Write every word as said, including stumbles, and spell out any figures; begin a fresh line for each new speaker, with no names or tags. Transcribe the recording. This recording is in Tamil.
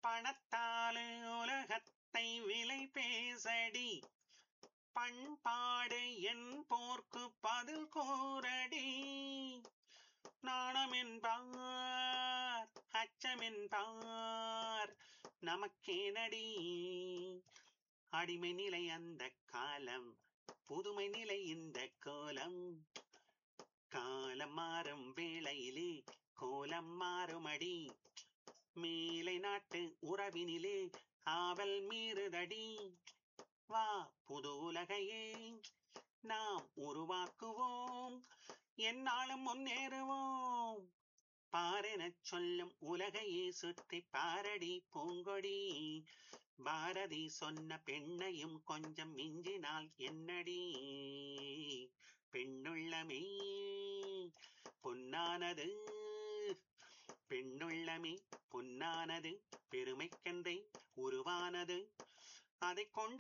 பணத்தாலே உலகத்தை விலை பேசடி, பண்பாடு என் போர்க்கு பதில் கூறடி. நாணமென்பார் அச்சமென்பார் நமக்கேனடி, அடிமை நிலை அந்த காலம், புதுமை நிலை இந்த கோலம். காலம் மாறும் வேளையிலே கோலம் மாறுமடி, மேலை நாட்டு உறவினிலே ஆவல் மீறுதடி. வா புது உலகையே நாம் உருவாக்குவோம், எந்நாளும் முன்னேறுவோம். பாரெனச் சொல்லும் உலகையே சுற்றி பாரடி பூங்கொடி, பாரதி சொன்ன பெண்ணையும் கொஞ்சம் மிஞ்சினால் என்னடி. பெண்ணுள்ளமே பொன்னானது, பெண்ணுள்ளமே பொன்னானது, பெருமைக்கென்றே உருவானது, அதைக் கொண்ட